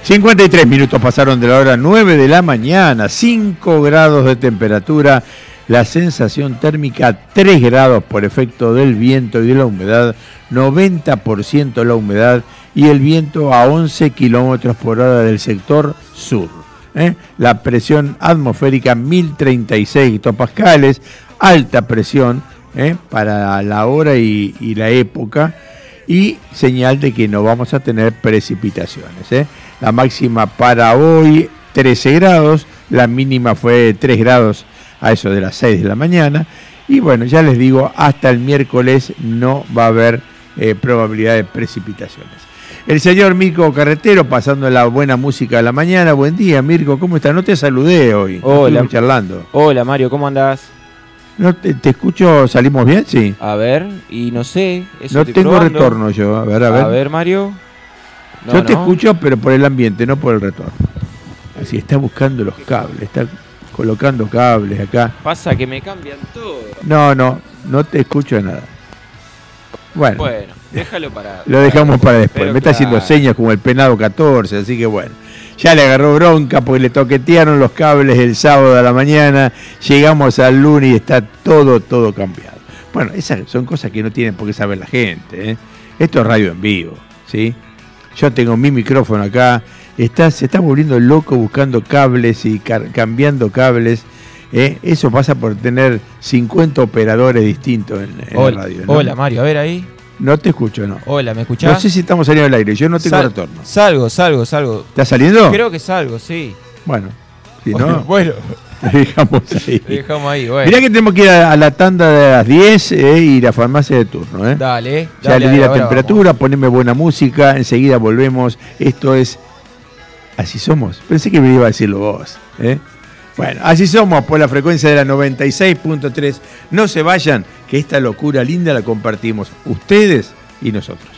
53 minutos pasaron de la hora 9 de la mañana, 5 grados de temperatura, la sensación térmica 3 grados por efecto del viento y de la humedad, 90% la humedad y el viento a 11 kilómetros por hora del sector sur. La presión atmosférica 1036 hectopascales, alta presión para la hora y la época, y señal de que no vamos a tener precipitaciones. La máxima para hoy 13 grados, la mínima fue 3 grados a eso de las 6 de la mañana, y bueno, ya les digo, hasta el miércoles no va a haber probabilidad de precipitaciones. El señor Mirko Carretero, pasando la buena música de la mañana. Buen día, Mirko, ¿cómo estás? No te saludé hoy. Hola. Estuvimos charlando. Hola, Mario, ¿cómo andás? No te escucho, ¿salimos bien? Sí. A ver, y no sé. Eso no tengo probando. Retorno yo, a ver. A ver, Mario. No, yo te escucho, pero por el ambiente, no por el retorno. Así, está buscando los cables, está colocando cables acá. Pasa que me cambian todo. No te escucho nada. Bueno, déjalo para... Lo dejamos para después. Pero me está haciendo señas como el penado 14, así que bueno. Ya le agarró bronca porque le toquetearon los cables el sábado a la mañana. Llegamos al lunes y está todo cambiado. Bueno, esas son cosas que no tienen por qué saber la gente. Esto es radio en vivo, ¿sí? Yo tengo mi micrófono acá. Se está volviendo loco buscando cables y cambiando cables. Eso pasa por tener 50 operadores distintos en la radio, ¿no? Hola, Mario, a ver ahí. No te escucho, no. Hola, ¿me escuchás? No sé si estamos saliendo al aire, yo no tengo retorno. Salgo. ¿Estás saliendo? Creo que salgo, sí. Bueno, si no, bueno. Dejamos ahí, bueno. Mirá que tenemos que ir a la tanda de las 10 y la farmacia de turno. Dale. Ya le di la temperatura, poneme buena música, enseguida volvemos. Esto es Así Somos. Pensé que me iba a decirlo vos. Bueno, así somos por la frecuencia de la 96.3. No se vayan, que esta locura linda la compartimos ustedes y nosotros.